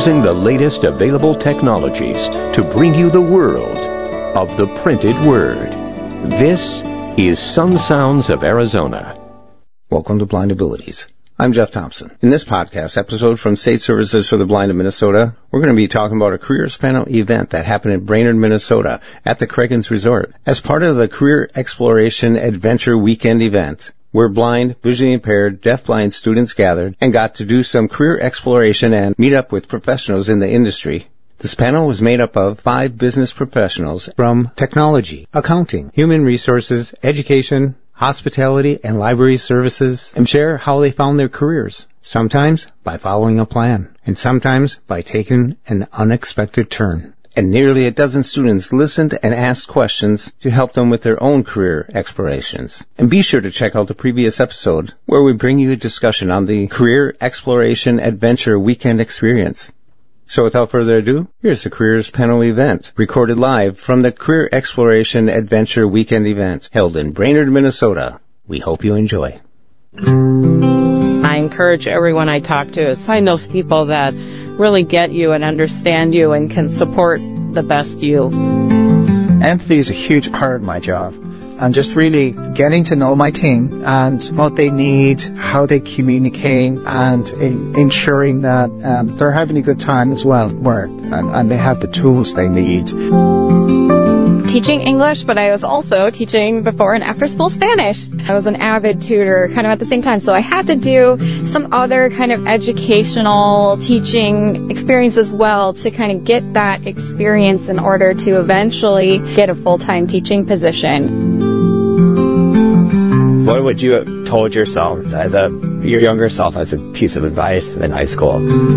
using the latest available technologies to bring you the world of the printed word. This is Sun Sounds of Arizona. Welcome to Blind Abilities. I'm Jeff Thompson. In this podcast episode from State Services for the Blind of Minnesota, we're going to be talking about a careers panel event that happened in Brainerd, Minnesota at the Craigens Resort. As part of the Career Exploration Adventure Weekend event, where blind, visually impaired, deafblind students gathered and got to do some career exploration and meet up with professionals in the industry. This panel was made up of 5 business professionals from technology, accounting, human resources, education, hospitality, and library services, and share how they found their careers, sometimes by following a plan, and sometimes by taking an unexpected turn. And nearly a dozen students listened and asked questions to help them with their own career explorations. And be sure to check out the previous episode where we bring you a discussion on the Career Exploration Adventure Weekend experience. So without further ado, here's the Careers Panel event, recorded live from the Career Exploration Adventure Weekend event, held in Brainerd, Minnesota. We hope you enjoy. I encourage everyone I talk to is find those people that really get you and understand you and can support the best you. Empathy is a huge part of my job. And just really getting to know my team and what they need, how they communicate, and ensuring that they're having a good time as well at work and they have the tools they need. Teaching English, but I was also teaching before and after school Spanish. I was an avid tutor kind of at the same time, so I had to do some other kind of educational teaching experience as well to kind of get that experience in order to eventually get a full-time teaching position. What would you have told yourself your younger self as a piece of advice in high school?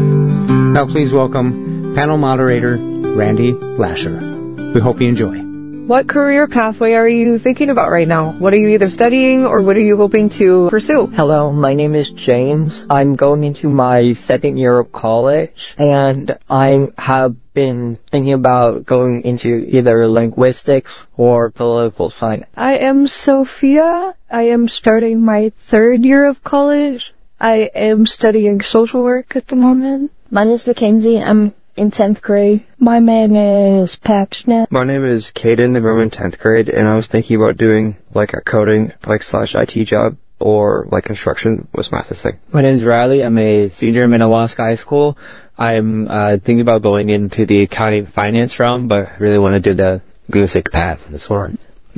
Now please welcome panel moderator Randy Lasher. We hope you enjoy. What career pathway are you thinking about right now? What are you either studying or what are you hoping to pursue? Hello, my name is James. I'm going into my second year of college and I have been thinking about going into either linguistics or political science. I am Sophia. I am starting my 3rd year of college. I am studying social work at the moment. My name is Mackenzie. I'm in 10th grade. My name is Paxton. My name is Caden, and I'm in 10th grade, and I was thinking about doing like a coding, / IT job, or like construction was my thing. My name is Riley. I'm a senior in Minnewaska High School. I'm thinking about going into the accounting finance realm, but I really want to do the music path. That's what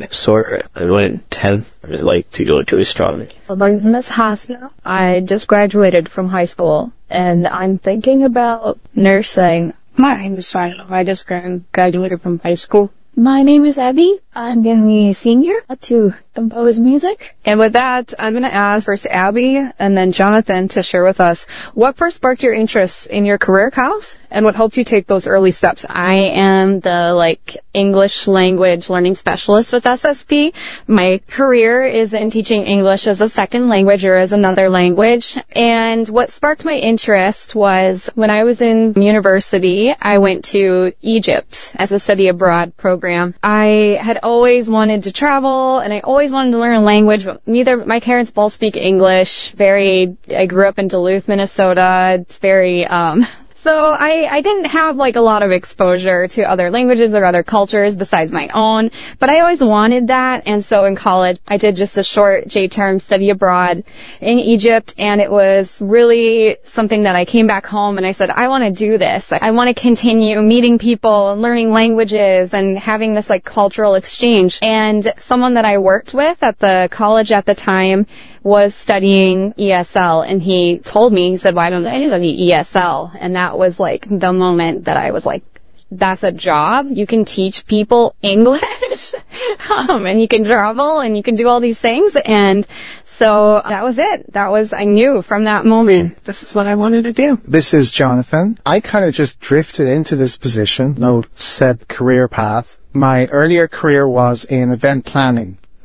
I went 10th. I'd like to go to astronomy. My name is Hasna. I just graduated from high school, and I'm thinking about nursing. My name is Silo. I just graduated from high school. My name is Abby. I'm going to be a senior to compose music. And with that, I'm going to ask first Abby and then Jonathan to share with us what first sparked your interest in your career path and what helped you take those early steps. I am the English language learning specialist with SSP. My career is in teaching English as a second language or as another language. And what sparked my interest was when I was in university, I went to Egypt as a study abroad program. I had always wanted to travel and I always wanted to learn a language, but my parents both speak English. I grew up in Duluth, Minnesota. It's very, so I didn't have a lot of exposure to other languages or other cultures besides my own, but I always wanted that. And so in college, I did just a short J-term study abroad in Egypt, and it was really something that I came back home and I said, I want to do this. I want to continue meeting people and learning languages and having this cultural exchange. And someone that I worked with at the college at the time was studying ESL, and he told me, he said, why don't I study ESL? And that was the moment that I was that's a job. You can teach people English, and you can travel, and you can do all these things. And so that was it. I knew from that moment, this is what I wanted to do. This is Jonathan. I kind of just drifted into this position, no set career path. My earlier career was in event planning.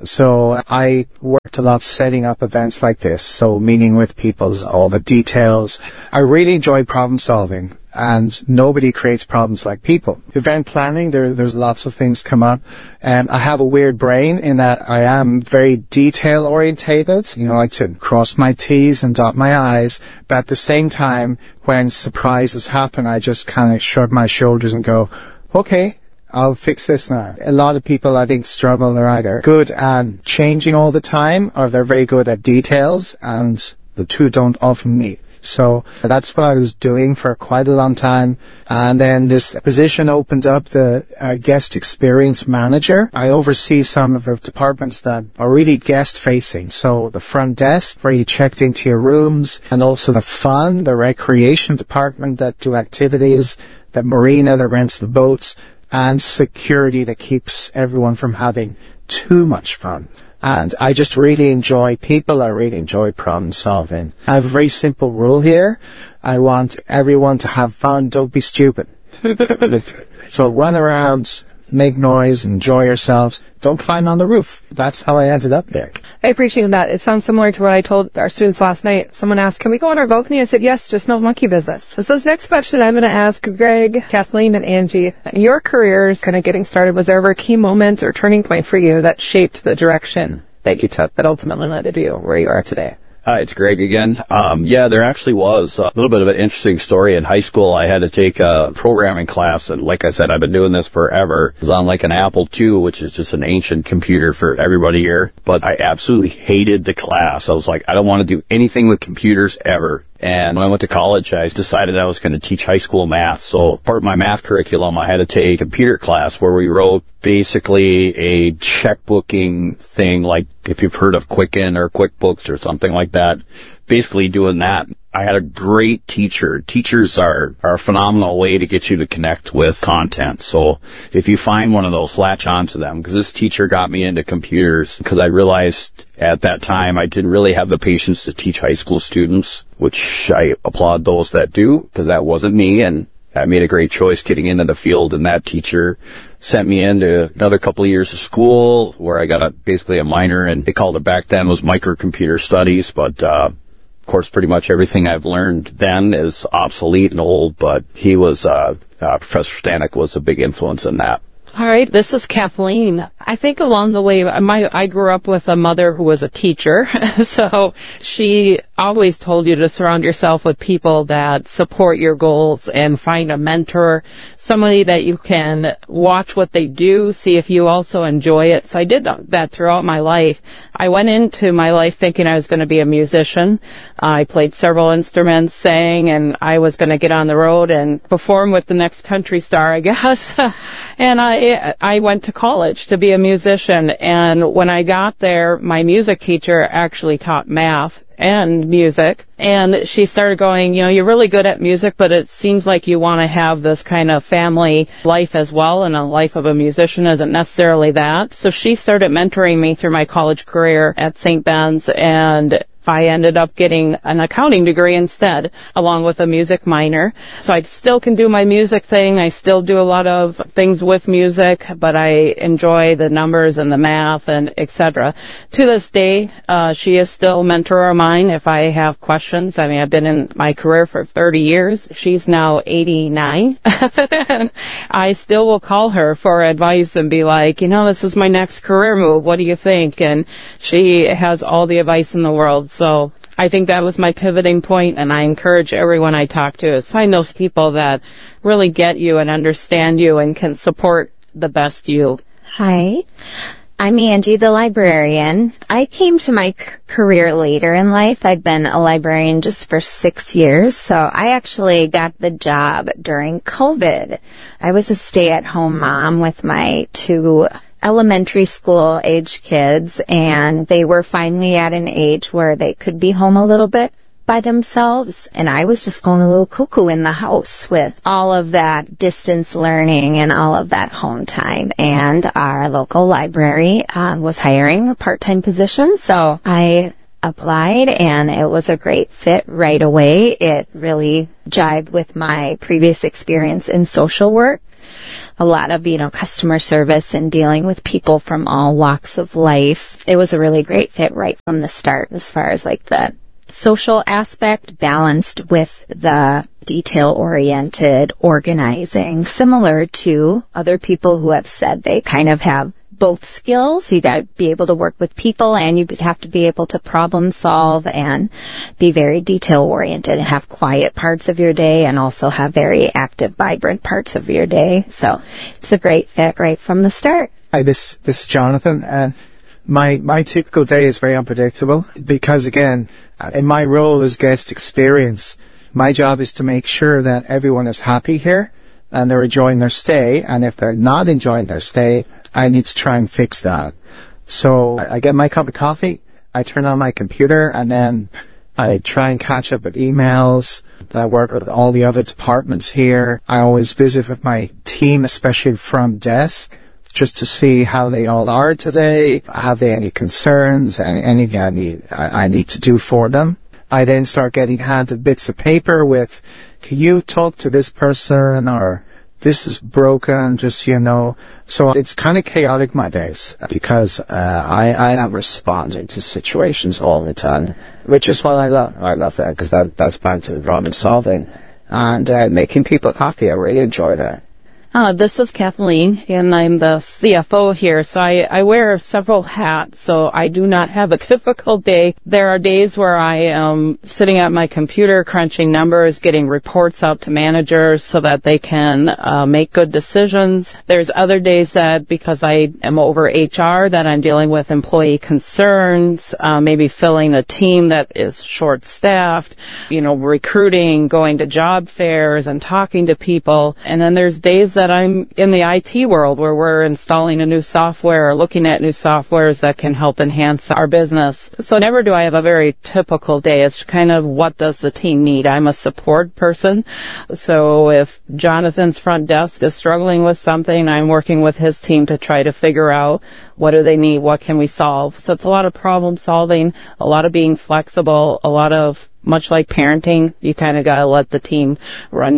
So I worked a lot setting up events like this, so meeting with people, all the details. I really enjoy problem solving, and nobody creates problems like people. Event planning, there's lots of things come up, and I have a weird brain in that I am very detail orientated. I like to cross my T's and dot my I's, but at the same time, when surprises happen, I just kind of shrug my shoulders and go, okay, I'll fix this now. A lot of people, I think, struggle. They're either good at changing all the time, or they're very good at details, and the two don't often meet. So that's what I was doing for quite a long time. And then this position opened up, the guest experience manager. I oversee some of the departments that are really guest facing. So the front desk, where you checked into your rooms, and also the fun, the recreation department that do activities, the marina that rents the boats, and security that keeps everyone from having too much fun. And I just really enjoy people. I really enjoy problem solving. I have a very simple rule here. I want everyone to have fun. Don't be stupid. So run around, make noise, enjoy yourselves. Don't climb on the roof. That's how I ended up there. I appreciate that. It sounds similar to what I told our students last night. Someone asked, can we go on our balcony? I said, yes, just no monkey business. So this next question I'm going to ask Greg, Kathleen, and Angie. Your careers kind of getting started, was there ever a key moment or turning point for you that shaped the direction that you took that ultimately led to you where you are today? Hi, it's Greg again. Yeah, there actually was a little bit of an interesting story. In high school, I had to take a programming class, and like I said, I've been doing this forever. It was on like an Apple II, which is just an ancient computer for everybody here. But I absolutely hated the class. I was like, I don't want to do anything with computers ever. And when I went to college, I decided I was going to teach high school math. So part of my math curriculum, I had to take a computer class where we wrote basically a checkbooking thing, like if you've heard of Quicken or QuickBooks or something like that, basically doing that. I had a great teacher. Teachers are a phenomenal way to get you to connect with content. So if you find one of those, latch onto them, because this teacher got me into computers because I realized at that time I didn't really have the patience to teach high school students, which I applaud those that do, because that wasn't me, and I made a great choice getting into the field, and that teacher sent me into another couple of years of school where I got basically a minor, and they called it back then was microcomputer studies, but of course, pretty much everything I've learned then is obsolete and old, but he was, Professor Stanek was a big influence in that. All right, this is Kathleen. I think along the way, I grew up with a mother who was a teacher, so she always told you to surround yourself with people that support your goals and find a mentor, somebody that you can watch what they do, see if you also enjoy it. So I did that throughout my life. I went into my life thinking I was going to be a musician. I played several instruments, sang, and I was going to get on the road and perform with the next country star, I guess. And I went to college to be a musician, and when I got there, my music teacher actually taught math and music, and she started going, you're really good at music, but it seems like you want to have this kind of family life as well, and a life of a musician isn't necessarily that. So she started mentoring me through my college career at St. Ben's, and I ended up getting an accounting degree instead, along with a music minor. So I still can do my music thing. I still do a lot of things with music, but I enjoy the numbers and the math and etc. To this day, she is still a mentor of mine if I have questions. I mean, I've been in my career for 30 years. She's now 89. I still will call her for advice and be like, this is my next career move. What do you think? And she has all the advice in the world. So I think that was my pivoting point, and I encourage everyone I talk to is find those people that really get you and understand you and can support the best you. Hi, I'm Angie, the librarian. I came to my career later in life. I'd been a librarian just for 6 years, so I actually got the job during COVID. I was a stay-at-home mom with my 2 elementary school age kids, and they were finally at an age where they could be home a little bit by themselves, and I was just going a little cuckoo in the house with all of that distance learning and all of that home time. And our local library was hiring a part-time position, so I applied, and it was a great fit right away. It really jived with my previous experience in social work. a lot of, customer service and dealing with people from all walks of life. It was a really great fit right from the start as far as like the social aspect balanced with the detail-oriented organizing, similar to other people who have said they kind of have both skills. You got to be able to work with people, and you have to be able to problem solve and be very detail oriented and have quiet parts of your day and also have very active, vibrant parts of your day. So it's a great fit right from the start. Hi, this is Jonathan, and my typical day is very unpredictable because, again, in my role as guest experience, my job is to make sure that everyone is happy here and they're enjoying their stay, and if they're not enjoying their stay, I need to try and fix that. So I get my cup of coffee, I turn on my computer, and then I try and catch up with emails. I work with all the other departments here. I always visit with my team, especially front desk, just to see how they all are today. Have they any concerns, anything I need to do for them. I then start getting handed bits of paper with, can you talk to this person, or this is broken, just so you know. So it's kind of chaotic, my days, because I am responding to situations all the time, which is what I love. I love that, because that's part of problem solving. And making people happy, I really enjoy that. This is Kathleen, and I'm the CFO here, so I wear several hats, so I do not have a typical day. There are days where I am sitting at my computer crunching numbers, getting reports out to managers so that they can make good decisions. There's other days that, because I am over HR, that I'm dealing with employee concerns, maybe filling a team that is short-staffed, recruiting, going to job fairs and talking to people. And then there's days that I'm in the IT world where we're installing a new software or looking at new softwares that can help enhance our business. So never do I have a very typical day. It's kind of what does the team need. I'm a support person. So if Jonathan's front desk is struggling with something, I'm working with his team to try to figure out what do they need, what can we solve. So it's a lot of problem solving, a lot of being flexible, a lot of, much like parenting, you kind of got to let the team run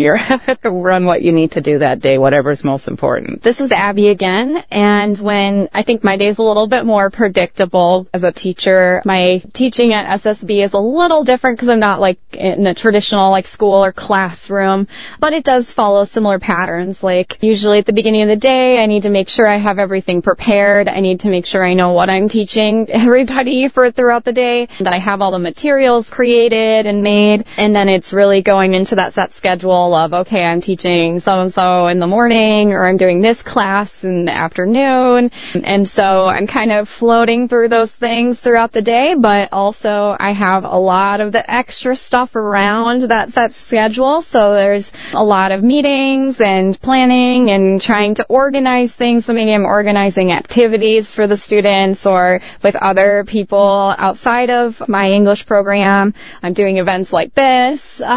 run what you need to do that day, whatever's most important. This is Abby again, and when I think my day's a little bit more predictable as a teacher, my teaching at SSB is a little different because I'm not like in a traditional like school or classroom, but it does follow similar patterns. Like usually at the beginning of the day, I need to make sure I have everything prepared. I need to make sure I know what I'm teaching everybody for throughout the day, that I have all the materials created and made, and then it's really going into that set schedule of, okay, I'm teaching so-and-so in the morning, or I'm doing this class in the afternoon, and so I'm kind of floating through those things throughout the day, but also I have a lot of the extra stuff around that set schedule, so there's a lot of meetings and planning and trying to organize things, so maybe I'm organizing activities for the students or with other people outside of my English program. I'm doing events like this. There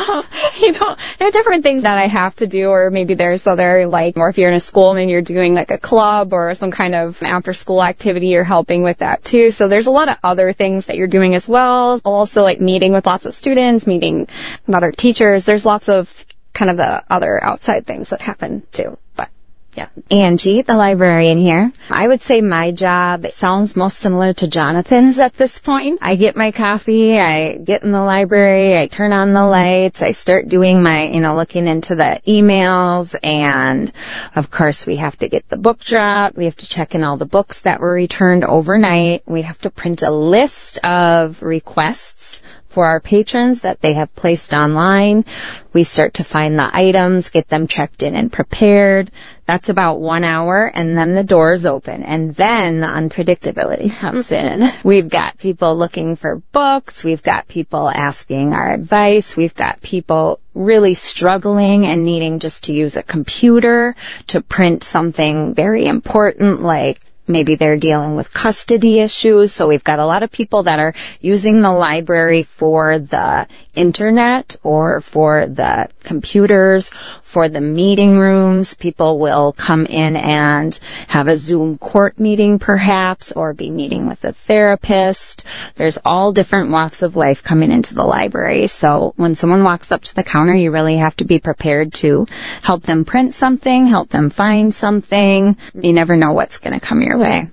are different things that I have to do, or maybe there's other, or if you're in a school, maybe you're doing like a club or some kind of after school activity, you're helping with that too. So there's a lot of other things that you're doing as well. Also like meeting with lots of students, meeting with other teachers. There's lots of kind of the other outside things that happen too. But yeah. Angie, the librarian here. I would say my job sounds most similar to Jonathan's at this point. I get my coffee, I get in the library, I turn on the lights, I start doing my, looking into the emails, and of course we have to get the book drop, we have to check in all the books that were returned overnight, we have to print a list of requests for our patrons that they have placed online. We start to find the items, get them checked in and prepared. That's about 1 hour, and then the doors open, and then the unpredictability comes in. We've got people looking for books, we've got people asking our advice, we've got people really struggling and needing just to use a computer to print something very important, like maybe they're dealing with custody issues. So we've got a lot of people that are using the library for the internet or for the computers, for the meeting rooms. People will come in and have a Zoom court meeting perhaps, or be meeting with a therapist. There's all different walks of life coming into the library. So when someone walks up to the counter, you really have to be prepared to help them print something, help them find something. You never know what's going to come your way.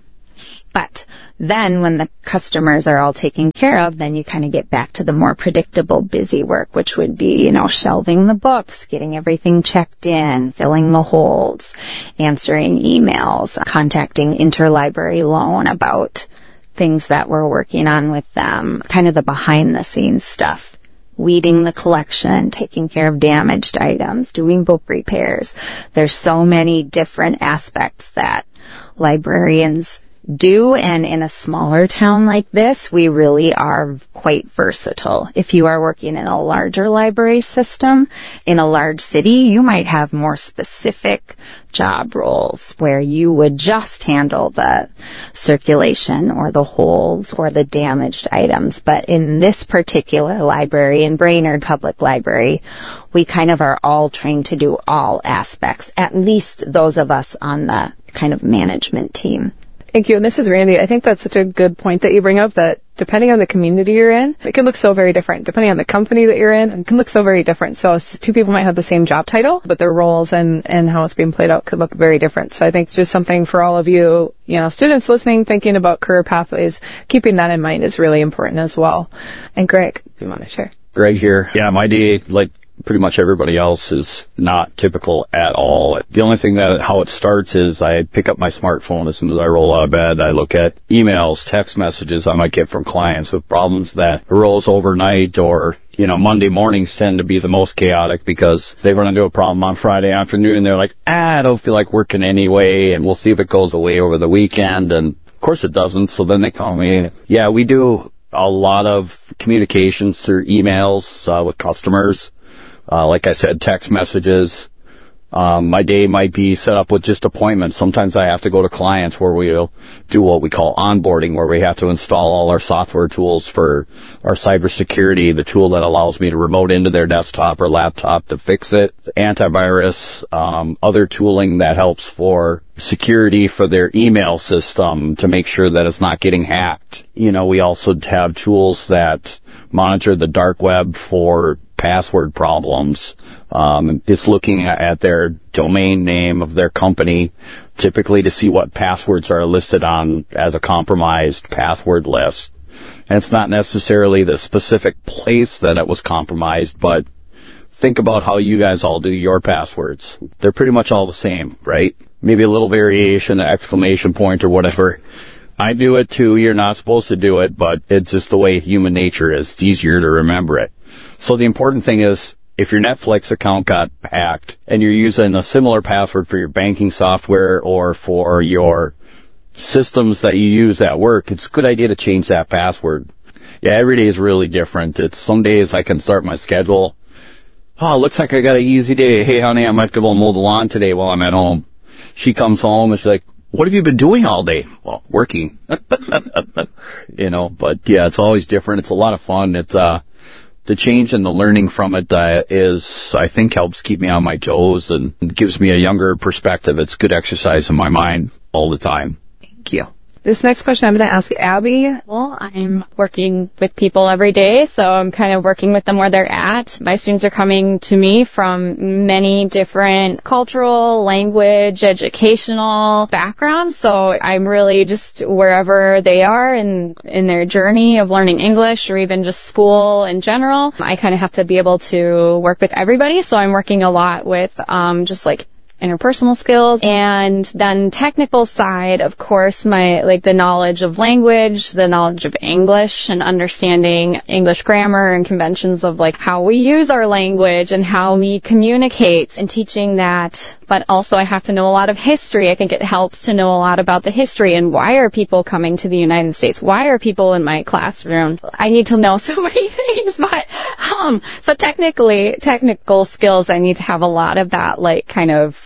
But then when the customers are all taken care of, then you kind of get back to the more predictable busy work, which would be, shelving the books, getting everything checked in, filling the holds, answering emails, contacting Interlibrary Loan about things that we're working on with them, kind of the behind the scenes stuff. Weeding the collection, taking care of damaged items, doing book repairs. There's so many different aspects that librarians do, and in a smaller town like this, we really are quite versatile. If you are working in a larger library system, in a large city, you might have more specific job roles where you would just handle the circulation or the holds or the damaged items. But in this particular library, in Brainerd Public Library, we kind of are all trained to do all aspects, at least those of us on the kind of management team. Thank you. And this is Randy. I think that's such a good point that you bring up, that depending on the community you're in, it can look so very different. Depending on the company that you're in, it can look so very different. So two people might have the same job title, but their roles and how it's being played out could look very different. So I think it's just something for all of you, students listening, thinking about career pathways, keeping that in mind is really important as well. And Greg, if you want to share. Greg here. Yeah, my day, like pretty much everybody else, is not typical at all. The only thing how it starts is I pick up my smartphone as soon as I roll out of bed. I look at emails, text messages I might get from clients with problems that arose overnight, or, Monday mornings tend to be the most chaotic because they run into a problem on Friday afternoon and they're like, I don't feel like working anyway, and we'll see if it goes away over the weekend. And of course it doesn't. So then they call me. Yeah, we do a lot of communications through emails with customers. Like I said, text messages. My day might be set up with just appointments. Sometimes I have to go to clients where we'll do what we call onboarding, where we have to install all our software tools for our cybersecurity, the tool that allows me to remote into their desktop or laptop to fix it, antivirus, other tooling that helps for security for their email system to make sure that it's not getting hacked. We also have tools that monitor the dark web for password problems. It's looking at their domain name of their company, typically to see what passwords are listed on as a compromised password list. And it's not necessarily the specific place that it was compromised, but think about how you guys all do your passwords. They're pretty much all the same, right? Maybe a little variation, an exclamation point or whatever. I do it too. You're not supposed to do it, but it's just the way human nature is. It's easier to remember it. So the important thing is, if your Netflix account got hacked and you're using a similar password for your banking software or for your systems that you use at work, it's a good idea to change that password. Yeah, every day is really different. Some days I can start my schedule. Oh, looks like I got an easy day. Hey, honey, I might go mow the lawn today while I'm at home. She comes home and she's like, what have you been doing all day? Well, working. But yeah, it's always different. It's a lot of fun. It's, the change and the learning from it I think, helps keep me on my toes and gives me a younger perspective. It's good exercise in my mind all the time. Thank you. This next question I'm going to ask Abby. Well, I'm working with people every day, so I'm kind of working with them where they're at. My students are coming to me from many different cultural, language, educational backgrounds, so I'm really just wherever they are in their journey of learning English or even just school in general. I kind of have to be able to work with everybody, so I'm working a lot with just like interpersonal skills, and then technical side, of course, the knowledge of language, the knowledge of English, and understanding English grammar and conventions of how we use our language and how we communicate, and teaching that. But also I have to know a lot of history. I think it helps to know a lot about the history and why are people coming to the United States? Why are people in my classroom? I need to know so many things, but so technical skills, I need to have a lot of that kind of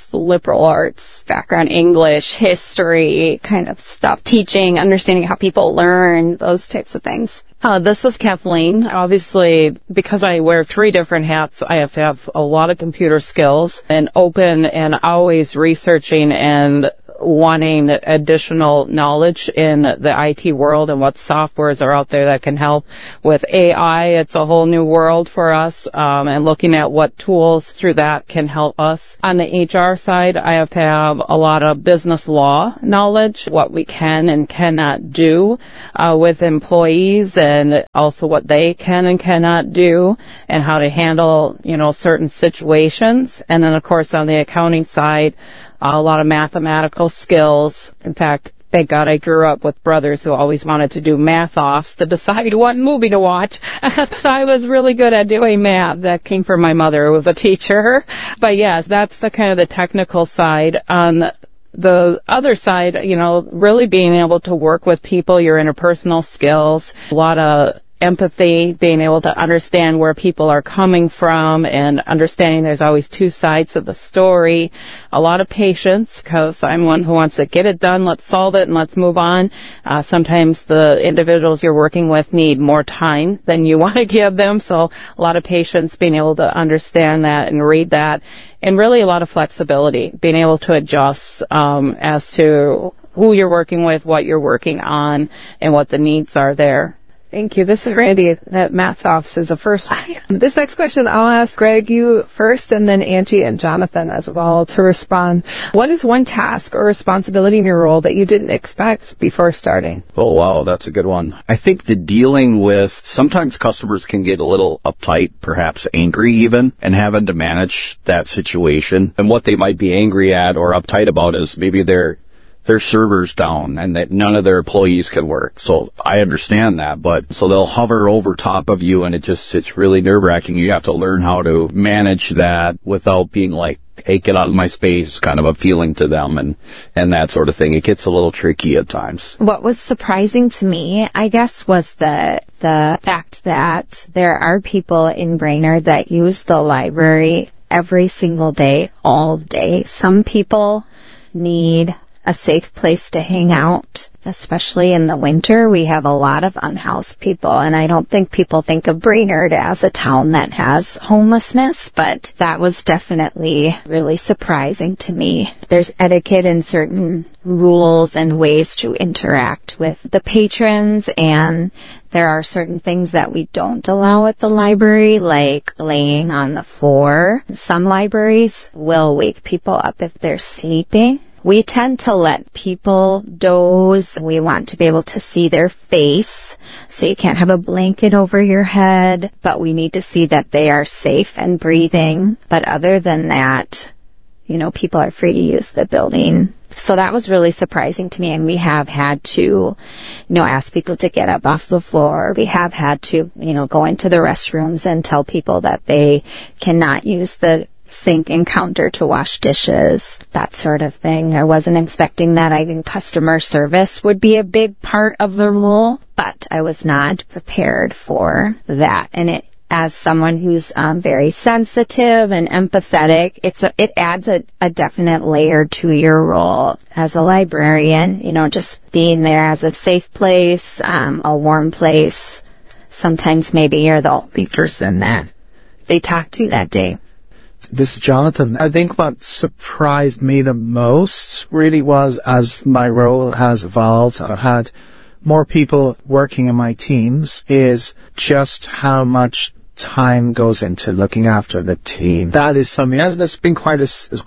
liberal arts background, English, history kind of stuff, teaching, understanding how people learn, those types of things. This is Kathleen. Obviously, because I wear 3 different hats, I have to have a lot of computer skills and open and always researching and wanting additional knowledge in the IT world and what softwares are out there that can help. With AI, it's a whole new world for us, and looking at what tools through that can help us. On the HR side, I have to have a lot of business law knowledge, what we can and cannot do with employees, and also what they can and cannot do, and how to handle, certain situations. And then, of course, on the accounting side, a lot of mathematical skills. In fact, thank God I grew up with brothers who always wanted to do math-offs to decide what movie to watch. So I was really good at doing math. That came from my mother, who was a teacher. But yes, that's the kind of the technical side. On the other side, really being able to work with people, your interpersonal skills, a lot of empathy, being able to understand where people are coming from and understanding there's always 2 sides of the story. A lot of patience, because I'm one who wants to get it done, let's solve it, and let's move on. Sometimes the individuals you're working with need more time than you want to give them, so a lot of patience, being able to understand that and read that, and really a lot of flexibility, being able to adjust as to who you're working with, what you're working on, and what the needs are there. Thank you. This is Randy at Math Office is the first one. This next question, I'll ask Greg, you first, and then Angie and Jonathan as well to respond. What is one task or responsibility in your role that you didn't expect before starting? Oh, wow, that's a good one. I think the dealing with, sometimes customers can get a little uptight, perhaps angry even, and having to manage that situation. And what they might be angry at or uptight about is maybe their server's down and that none of their employees can work. So I understand that, but so they'll hover over top of you, and it's really nerve-wracking. You have to learn how to manage that without being like, hey, get out of my space, kind of a feeling to them and that sort of thing. It gets a little tricky at times. What was surprising to me, I guess, was the fact that there are people in Brainerd that use the library every single day, all day. Some people need a safe place to hang out, especially in the winter. We have a lot of unhoused people, and I don't think people think of Brainerd as a town that has homelessness, but that was definitely really surprising to me. There's etiquette and certain rules and ways to interact with the patrons, and there are certain things that we don't allow at the library, like laying on the floor. Some libraries will wake people up if they're sleeping. We tend to let people doze. We want to be able to see their face, so you can't have a blanket over your head, but we need to see that they are safe and breathing. But other than that, people are free to use the building. So that was really surprising to me, and we have had to, ask people to get up off the floor. We have had to, go into the restrooms and tell people that they cannot use the sink and counter to wash dishes, that sort of thing. I wasn't expecting that. I think customer service would be a big part of the role, but I was not prepared for that. And as someone who's very sensitive and empathetic, it adds a definite layer to your role as a librarian. Just being there as a safe place, a warm place. Sometimes maybe you're the only person that they talk to that day. This is Jonathan. I think what surprised me the most really was, as my role has evolved, I've had more people working in my teams, is just how much time goes into looking after the team. That is something that's been quite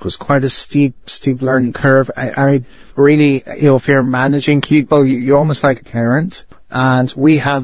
a steep learning curve. I really, if you're managing people, you're almost like a parent. And we have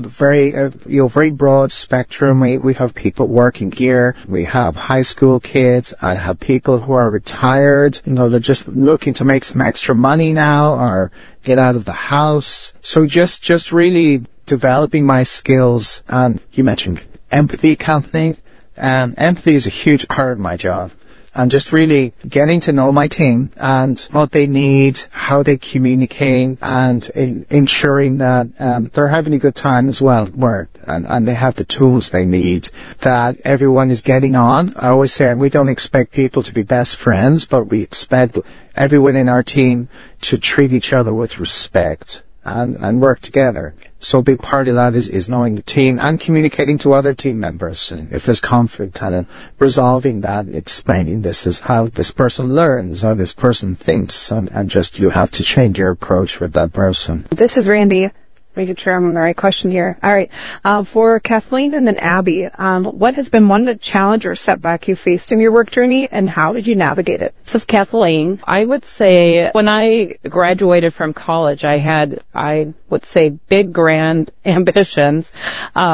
very broad spectrum. We have people working here. We have high school kids. I have people who are retired. They're just looking to make some extra money now or get out of the house. So just really developing my skills. And you mentioned empathy, Kathleen. Empathy is a huge part of my job. and just really getting to know my team and what they need, how they communicate, and ensuring that they're having a good time as well at work, and they have the tools they need, that everyone is getting on. I always say we don't expect people to be best friends, but we expect everyone in our team to treat each other with respect and work together. So a big part of that is knowing the team and communicating to other team members. And if there's conflict, kind of resolving that, explaining this is how this person learns, how this person thinks, and just you have to change your approach with that person. This is Randy. Making sure I'm on the right question here. All right. For Kathleen and then Abby, what has been one challenge or setback you faced in your work journey, and how did you navigate it? This is Kathleen. I would say when I graduated from college, I would say, big, grand ambitions.